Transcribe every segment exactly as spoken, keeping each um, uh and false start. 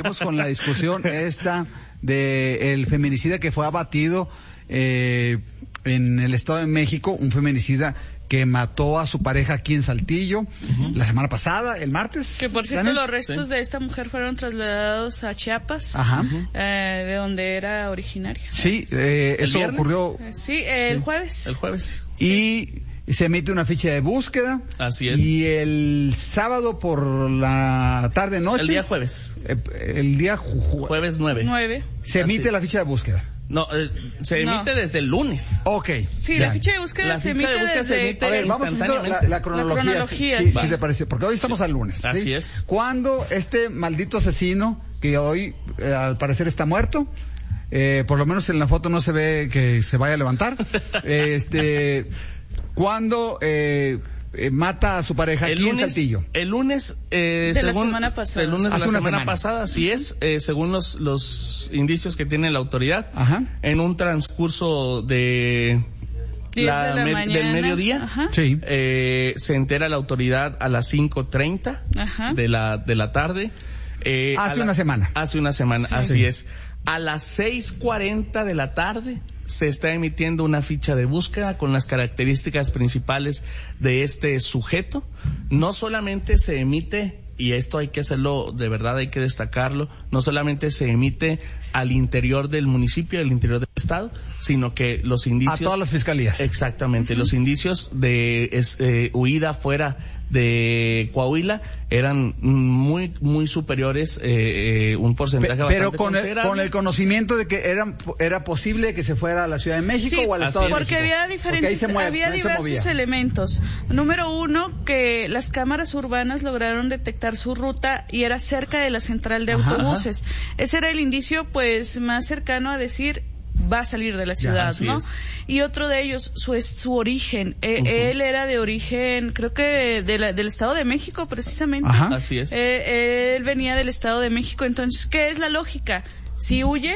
seguimos con la discusión esta de el feminicida que fue abatido eh, en el Estado de México, un feminicida que mató a su pareja aquí en Saltillo uh-huh. la semana pasada, el martes. Que por cierto, los restos sí. de esta mujer fueron trasladados a Chiapas, Ajá. Eh, de donde era originaria. Sí, eh, eso viernes? ocurrió. Sí, el sí. jueves. El jueves. Y se emite una ficha de búsqueda. Así es. Y el sábado por la tarde noche. El día jueves. Eh, el día ju- jueves nueve. nueve. Se emite la ficha de búsqueda. No, eh, se emite no. desde el lunes. Ok. Sí, ya. la ficha de búsqueda la se ficha emite de búsqueda desde... se emite a ver, vamos haciendo la, la cronología. La cronología, sí. sí. Si te parece, porque hoy estamos al lunes. Así ¿sí? es. Cuando este maldito asesino, que hoy eh, al parecer está muerto, eh, por lo menos en la foto no se ve que se vaya a levantar, este... Cuando eh, eh, mata a su pareja el aquí lunes, en Saltillo. El lunes, eh, de según, la semana pasada. El lunes de Hace la una semana, semana pasada, así es, eh, según los, los indicios que tiene la autoridad, Ajá. en un transcurso de, la, de la me, mañana. del mediodía, Ajá. Sí. eh, se entera la autoridad a las cinco treinta de la, de la tarde. Eh, hace la, una semana. Hace una semana, sí. así es. A las seis cuarenta de la tarde se está emitiendo una ficha de búsqueda con las características principales de este sujeto. No solamente se emite, y esto hay que hacerlo, de verdad hay que destacarlo, no solamente se emite al interior del municipio, al interior del estado, sino que los indicios... A todas las fiscalías. Exactamente, los indicios de es, eh, huida fuera de Coahuila eran muy muy superiores, eh, eh, un porcentaje Pe- bastante pero con el, con el conocimiento de que era, era posible que se fuera a la Ciudad de México sí, o al Estado de México. porque había diferentes, porque mueve, había diversos elementos. Número uno, que las cámaras urbanas lograron detectar su ruta y era cerca de la central de Ajá, autobuses. ajá. Ese era el indicio pues más cercano a decir va a salir de la ciudad, ya, ¿no? Es. Y otro de ellos, su, su origen. Eh, Uh-huh. Él era de origen, creo que de, de la, del Estado de México, precisamente. Ajá. Así es. Eh, él venía del Estado de México. Entonces, ¿qué es la lógica? Si huye,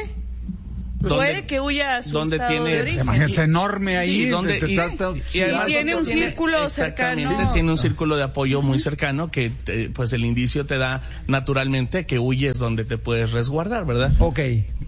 puede que huya a su estado tiene, de origen. Imagínate, enorme ahí. Sí, donde, te, y, te, te, y, y además tiene un tiene, círculo cercano. Tiene un círculo de apoyo muy cercano que te, pues el indicio te da naturalmente que huyes donde te puedes resguardar, ¿verdad? Ok.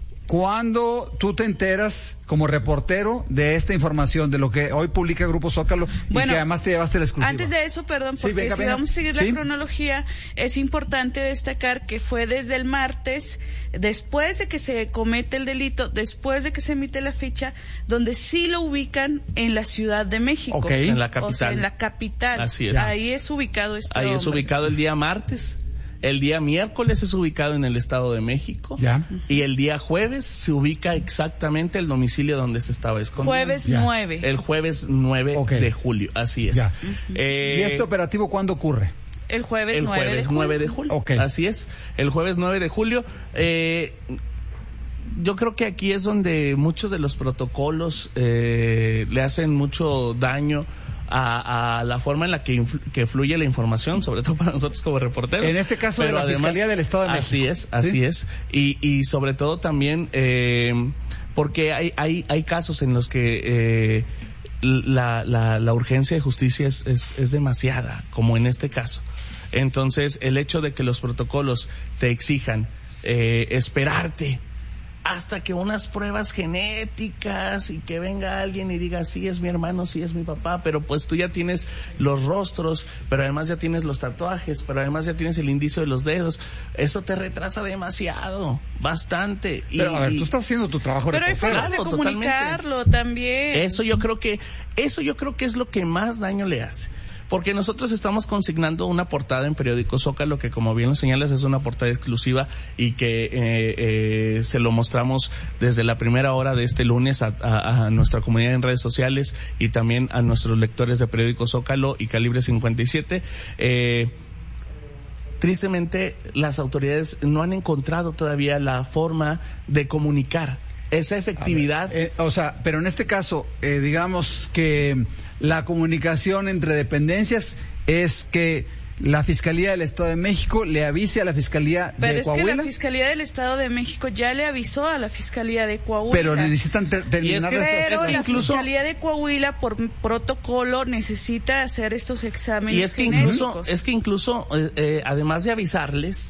Cuando tú te enteras como reportero de esta información, de lo que hoy publica Grupo Zócalo, bueno, y que además te llevaste la exclusiva. Antes de eso, perdón, porque sí, venga, si venga. vamos a seguir ¿Sí? la cronología, es importante destacar que fue desde el martes, después de que se comete el delito, después de que se emite la ficha, donde sí lo ubican en la Ciudad de México. Okay. En la capital. O sea, en la capital. Así es. Ahí es ubicado este Ahí hombre. es ubicado el día martes. El día miércoles es ubicado en el Estado de México. Ya. Y el día jueves se ubica exactamente el domicilio donde se estaba escondiendo. Jueves ya. nueve. El jueves nueve okay. de julio, así es. Ya. Uh-huh. Eh, ¿Y este operativo cuándo ocurre? El jueves el nueve jueves de julio. nueve de julio. Okay. Así es. El jueves nueve de julio. Eh, yo creo que aquí es donde muchos de los protocolos eh, le hacen mucho daño A, a la forma en la que, influ, que fluye la información, sobre todo para nosotros como reporteros. En este caso Pero de la además, Fiscalía del Estado de México. Así es, así ¿sí? es. Y, y sobre todo también eh, porque hay, hay, hay casos en los que eh, la, la, la urgencia de justicia es, es, es demasiada, como en este caso. Entonces, el hecho de que los protocolos te exijan eh, esperarte hasta que unas pruebas genéticas y que venga alguien y diga sí es mi hermano, sí es mi papá, pero pues tú ya tienes los rostros, pero además ya tienes los tatuajes, pero además ya tienes el indicio de los dedos, eso te retrasa demasiado, bastante. Y, pero a ver, tú estás haciendo tu trabajo. Pero hay formas de comunicarlo también. Eso yo creo que, eso yo creo que es lo que más daño le hace. Porque nosotros estamos consignando una portada en Periódico Zócalo que, como bien lo señalas, es una portada exclusiva y que eh, eh, se lo mostramos desde la primera hora de este lunes a, a, a nuestra comunidad en redes sociales y también a nuestros lectores de Periódico Zócalo y Calibre cincuenta y siete. Eh, tristemente, las autoridades no han encontrado todavía la forma de comunicar esa efectividad. Ver, eh, o sea, pero en este caso, eh, digamos que la comunicación entre dependencias es que la Fiscalía del Estado de México le avise a la Fiscalía pero de Coahuila. Pero es que la Fiscalía del Estado de México ya le avisó a la Fiscalía de Coahuila. Pero necesitan ter terminar y es que, estos... Pero la incluso... Fiscalía de Coahuila, por protocolo, necesita hacer estos exámenes y es que genéticos. incluso, es que incluso, eh, eh, además de avisarles,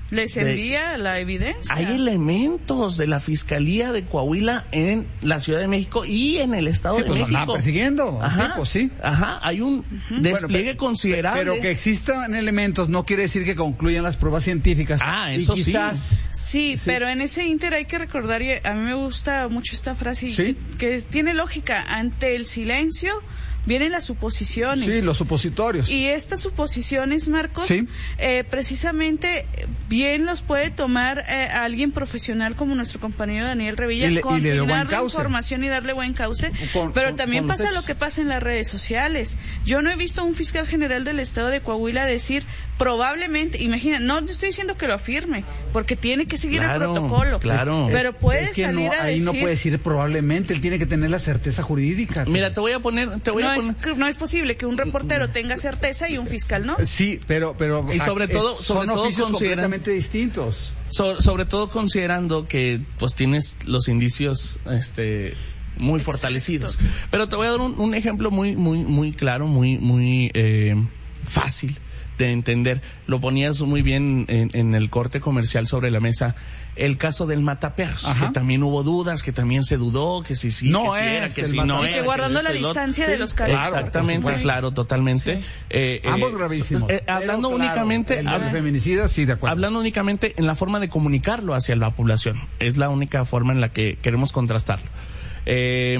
Les envía de, la evidencia. Hay elementos de la Fiscalía de Coahuila en la Ciudad de México y en el Estado sí, de pues México. Lo andaban persiguiendo. Ajá, tipo, sí. ajá, hay un uh-huh. despliegue bueno, considerable. Pero que existan elementos no quiere decir que concluyan las pruebas científicas. Ah, eso y quizás, sí. Sí, sí, pero en ese ínter hay que recordar, y a mí me gusta mucho esta frase, ¿sí? que, que tiene lógica. Ante el silencio vienen las suposiciones. Sí, los supositorios. Y estas suposiciones, Marcos, ¿sí? eh, precisamente bien los puede tomar eh, alguien profesional como nuestro compañero Daniel Revilla, y le, consignar la información y darle buen cauce, con, pero con, también con pasa lo que pasa en las redes sociales. Yo no he visto a un fiscal general del Estado de Coahuila decir probablemente, imagina, no estoy diciendo que lo afirme, porque tiene que seguir claro, el protocolo, claro. pero puede es que salir no, a ahí decir... no puede decir probablemente, él tiene que tener la certeza jurídica. Mira, te voy a poner... Te voy no, a es, poner... no es posible que un reportero tenga certeza y un fiscal no. Sí, pero... pero y sobre todo, es, sobre son todo oficios completamente distintos. So, sobre todo considerando que pues tienes los indicios este muy Exacto. fortalecidos. Pero te voy a dar un, un ejemplo muy muy muy claro, muy muy eh, fácil de entender. Lo ponías muy bien en, en el corte comercial sobre la mesa. El caso del mataperros, Ajá. que también hubo dudas, que también se dudó, que si sí, no que si es era, que si no era. Que guardando la distancia sí, de los casos. Exactamente, sí, claro, totalmente. Sí. Eh, Ambos eh, gravísimos. Eh, hablando Pero, únicamente... Claro, el, el feminicida, sí, de acuerdo. Hablando únicamente en la forma de comunicarlo hacia la población. Es la única forma en la que queremos contrastarlo. Eh...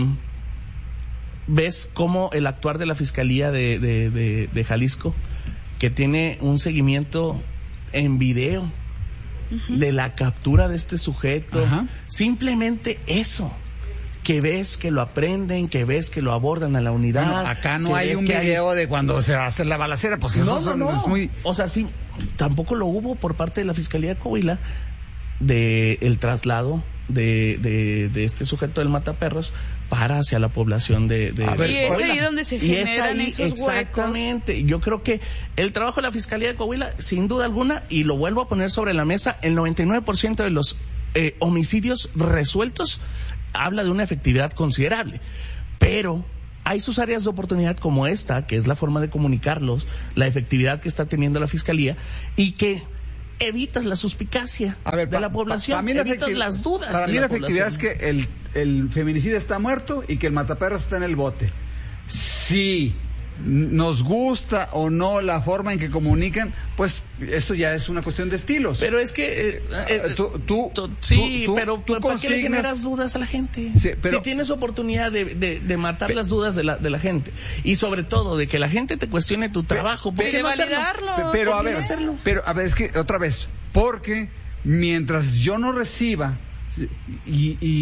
¿Ves cómo el actuar de la Fiscalía de, de, de, de Jalisco, que tiene un seguimiento en video uh-huh. de la captura de este sujeto? Ajá. Simplemente eso, que ves que lo aprenden, que ves que lo abordan a la unidad. Bueno, acá no hay un video hay... de cuando se va a hacer la balacera, pues eso no, son, no, no. es muy... O sea, sí, tampoco lo hubo por parte de la Fiscalía de Coahuila de el traslado de, de, de este sujeto del mataperros para hacia la población de, de, a ver, de y es ahí donde se generan ahí, esos exactamente huecos. Yo creo que el trabajo de la Fiscalía de Coahuila, sin duda alguna, y lo vuelvo a poner sobre la mesa, el noventa y nueve por ciento de los eh, homicidios resueltos habla de una efectividad considerable, pero hay sus áreas de oportunidad como esta, que es la forma de comunicarlos, la efectividad que está teniendo la Fiscalía, y que evitas la suspicacia a ver, de la pa, población, pa, evitas las dudas. Para de mí la, la efectividad es que el, el feminicida está muerto y que el mataperros está en el bote. Sí, nos gusta o no la forma en que comunican, pues eso ya es una cuestión de estilos. Pero es que eh, eh, tú, tú, tú, sí, tú, pero tú ¿para qué le generas dudas a la gente? Sí, pero, si tienes oportunidad de, de, de matar pe, las dudas de la, de la gente y sobre todo de que la gente te cuestione tu trabajo, ¿por qué no validarlo? hacerlo? Pero ¿Por a ver, hacerlo? pero a ver, es que otra vez, porque mientras yo no reciba y, y